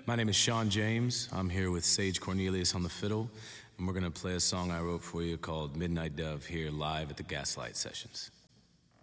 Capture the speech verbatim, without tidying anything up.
My name is Sean James. I'm here with Sage Cornelius on the fiddle, and we're going to play a song I wrote for you called Midnight Dove here live at the Gaslight Sessions.